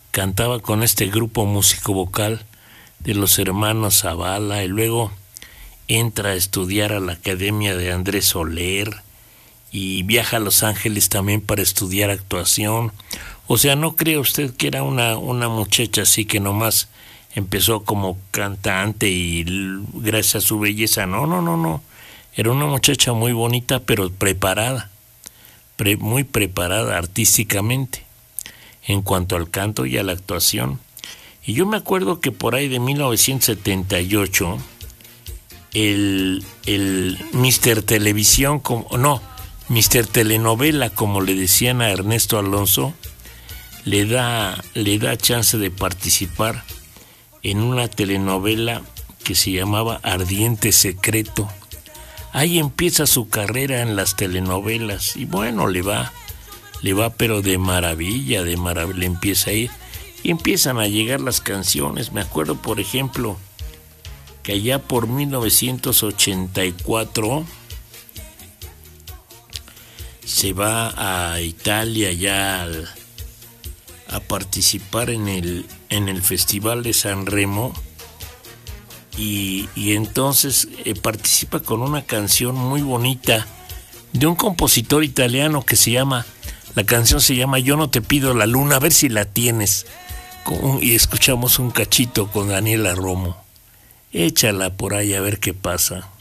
cantaba con este grupo músico-vocal de los hermanos Zavala, y luego entra a estudiar a la Academia de Andrés Soler y viaja a Los Ángeles también para estudiar actuación. O sea, no crea usted que era una muchacha así que nomás empezó como cantante y gracias a su belleza. No, no, no, no. Era una muchacha muy bonita, pero preparada, muy preparada artísticamente en cuanto al canto y a la actuación. Y yo me acuerdo que por ahí de 1978, el Mister Televisión, Mister Telenovela, como le decían a Ernesto Alonso, le da chance de participar en una telenovela que se llamaba Ardiente Secreto. Ahí empieza su carrera en las telenovelas y bueno, le va pero de maravilla, le empieza a ir y empiezan a llegar las canciones. Me acuerdo, por ejemplo, que allá por 1984 se va a Italia ya a participar en el Festival de San Remo y entonces participa con una canción muy bonita de un compositor italiano que la canción se llama Yo no te pido la luna, a ver si la tienes, y escuchamos un cachito con Daniela Romo. Échala por ahí a ver qué pasa.